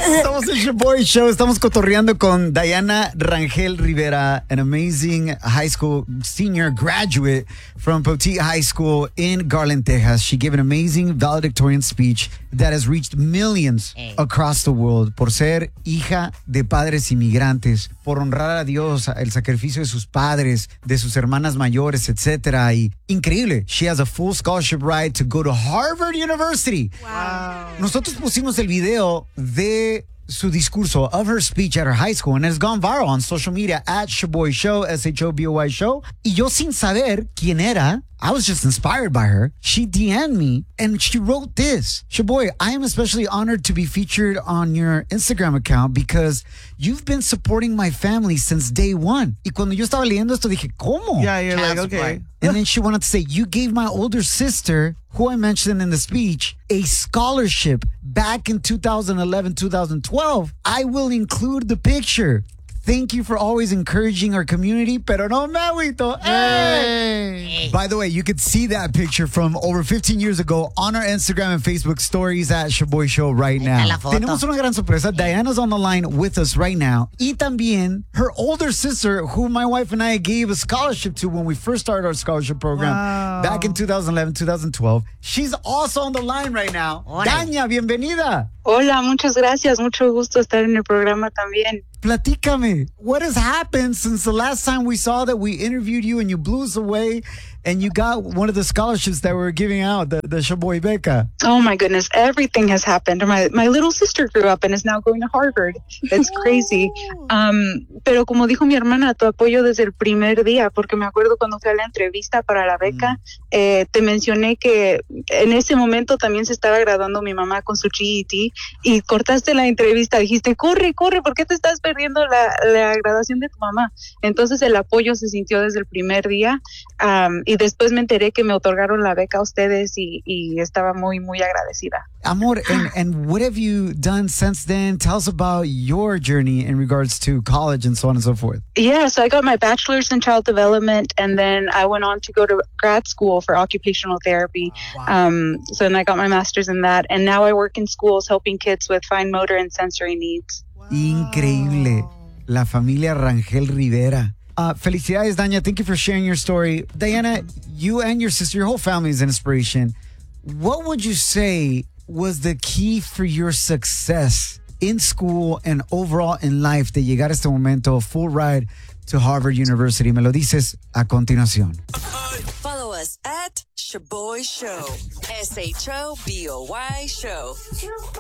Estamos en Your Boy Show. Estamos cotorreando con Diana Rangel Rivera, an amazing high school senior graduate from Poteet High School in Garland, Texas. She gave an amazing valedictorian speech that has reached millions across the world por ser hija de padres inmigrantes, por honrar a Dios, el sacrificio de sus padres, de sus hermanas mayores, etcétera. Y increíble. She has a full scholarship ride to go to Harvard University. Wow. Nosotros pusimos el video de su discurso, of her speech at her high school, and it's gone viral on social media at Shoboy Show, SHOBOY Show. Y yo sin saber quién era, I was just inspired by her. She DM'd me and she wrote this. Shoboy, I am especially honored to be featured on your Instagram account because you've been supporting my family since day one. Y cuando yo estaba leyendo esto dije, ¿cómo? Yeah, you're like, okay. And then she wanted to say, you gave my older sister, who I mentioned in the speech, a scholarship back in 2011, 2012. I will include the picture. Thank you for always encouraging our community, pero no me agüito. Hey. By the way, you could see that picture from over 15 years ago on our Instagram and Facebook stories at Shoboy Show right now. Tenemos una gran sorpresa. Diana's on the line with us right now. Y también her older sister, who my wife and I gave a scholarship to when we first started our scholarship program back in 2011, 2012. She's also on the line right now. Daña, bienvenida. Hola, muchas gracias. Mucho gusto estar en el programa también. Platícame, what has happened since the last time we saw that we interviewed you and you blew us away and you got one of the scholarships that we were giving out, the Shoboy Beca? Oh my goodness, everything has happened. My little sister grew up and is now going to Harvard. It's crazy. Pero como dijo mi hermana, tu apoyo desde el primer día, porque me acuerdo cuando fui a la entrevista para la beca, te mencioné que en ese momento también se estaba graduando mi mamá con su GED y cortaste la entrevista, dijiste, corre, ¿por qué te estás perdiendo la graduación de tu mamá? Entonces el apoyo se sintió desde el primer día y después me enteré que me otorgaron la beca a ustedes y estaba muy, muy agradecida. Amor, and what have you done since then? Tell us about your journey in regards to college and so on and so forth. Yeah, so I got my bachelor's in child development and then I went on to go to grad school for occupational therapy. Wow. So then I got my master's in that and now I work in schools helping kids with fine motor and sensory needs. Increíble. La familia Rangel Rivera. Felicidades, Daña. Thank you for sharing your story. Diana, you and your sister, your whole family is an inspiration. What would you say was the key for your success in school and overall in life de llegar a este momento, full ride to Harvard University? Me lo dices a continuación. Follow us at Shoboy Show. SHOBOY Show.